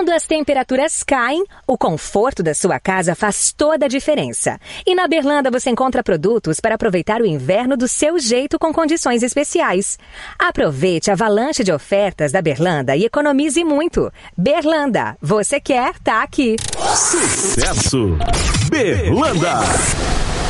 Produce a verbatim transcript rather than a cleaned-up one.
Quando as temperaturas caem, o conforto da sua casa faz toda a diferença. E na Berlanda você encontra produtos para aproveitar o inverno do seu jeito com condições especiais. Aproveite a avalanche de ofertas da Berlanda e economize muito. Berlanda, você quer, tá aqui. Sucesso! Berlanda!